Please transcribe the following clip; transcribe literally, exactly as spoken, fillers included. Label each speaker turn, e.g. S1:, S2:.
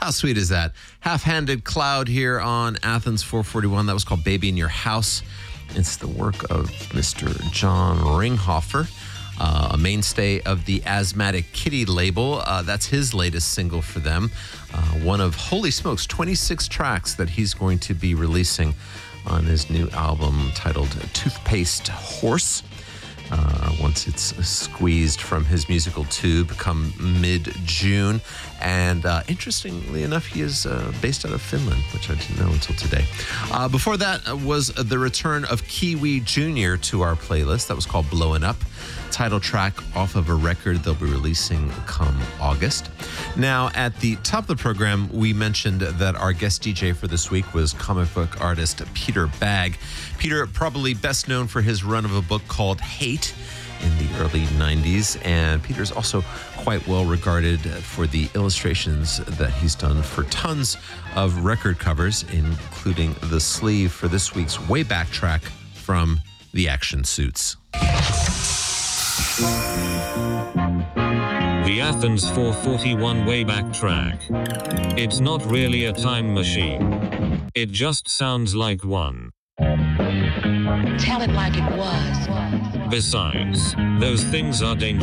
S1: How sweet is that? Half-Handed Cloud here on Athens four forty-one. That was called Baby in Your House. It's the work of Mister John Ringhofer, uh, a mainstay of the Asthmatic Kitty label. Uh, that's his latest single for them. Uh, one of, holy smokes, twenty-six tracks that he's going to be releasing on his new album titled Toothpaste Horse. Uh, once it's squeezed from his musical tube come mid-June. And uh, interestingly enough, he is uh, based out of Finland, which I didn't know until today. Uh, before that was the return of Kiwi Junior to our playlist. That was called Blowin' Up, title track off of a record they'll be releasing come August. Now, at the top of the program, we mentioned that our guest D J for this week was comic book artist Peter Bagge. Peter, probably best known for his run of a book called Hate in the early nineties, and Peter's also quite well regarded for the illustrations that he's done for tons of record covers, including the sleeve for this week's Way Back track from The Action Suits.
S2: The Athens four forty-one Way Back track. It's not really a time machine. It just sounds like one.
S3: Tell it like it was.
S2: Besides, those things are dangerous.